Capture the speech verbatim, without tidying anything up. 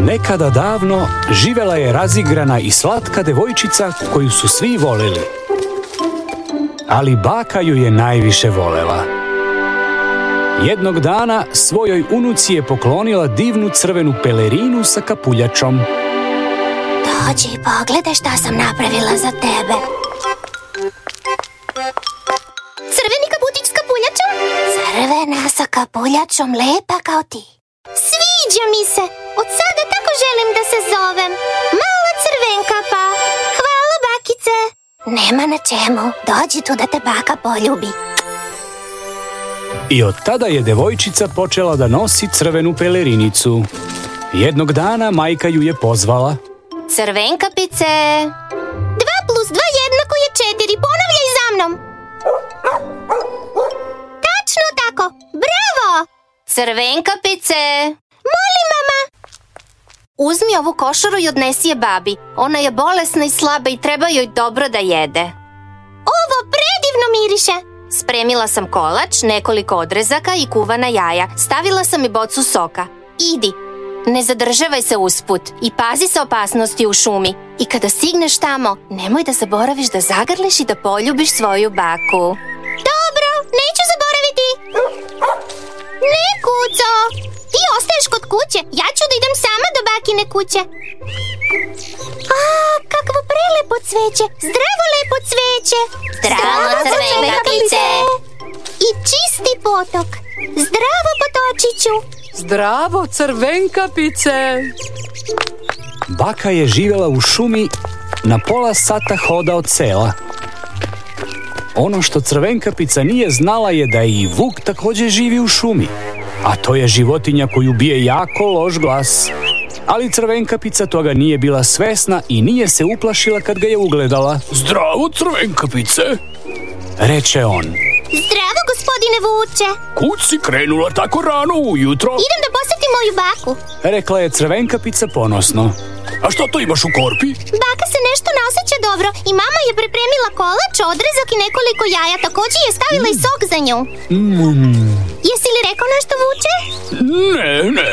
Nekada davno živela je razigrana i slatka devojčica koju su svi volili. Ali baka ju je najviše volela. Jednog dana svojoj unuci je poklonila divnu crvenu pelerinu sa kapuljačom. Dođi i pogledaj šta sam napravila za tebe. Crveni kaputić s kapuljačom? Crvena sa kapuljačom, lepa kao ti. Sviđa mi se. Od sada tako želim da se zovem. Mala crvenkapa. Hvala, bakice. Nema na čemu. Dođi tu da te baka poljubi. I od tada je devojčica počela da nosi crvenu pelerinicu. Jednog dana majka ju je pozvala. Crvenkapice. Dva plus dva jednako je četiri. Ponavljaj za mnom. Tačno tako. Bravo. Crvenkapice. Molim, mama. Uzmi ovu košaru i odnesi je babi. Ona je bolesna i slaba i treba joj dobro da jede. Ovo predivno miriše. Spremila sam kolač, nekoliko odrezaka i kuvana jaja. Stavila sam i bocu soka. Idi. Ne zadržavaj se usput i pazi se opasnosti u šumi. I kada stigneš tamo, nemoj da zaboraviš da zagrliš i da poljubiš svoju baku. Dobro, neću zaboraviti. Ne, kuco. Ti ostaješ kod kuće. Ja ću da idem sama do bakine kuće. A, kakvo prelepo cveće. Zdravo, lepo cveće. Zdravo, crvenkapice. I čisti potok. Zdravo, potočiću. Zdravo, crvenkapice. Baka je živjela u šumi na pola sata hoda od sela. Ono što crvenkapica nije znala je da i vuk također živi u šumi, a to je životinja koju bije jako loš glas. Ali crvenkapica toga nije bila svesna i nije se uplašila kad ga je ugledala. Zdravo, crvenkapice, reče on. Zdravo, gospodine vuče. Kud si krenula tako rano ujutro? Idem da posjetim moju baku, rekla je crvenkapica ponosno. A što to imaš u korpi? Baka se nešto ne osjeća dobro i mama je pripremila kolač, odrezak i nekoliko jaja. Također je stavila i sok za nju. Mm. Jesi li rekao nešto, vuče? Ne, ne.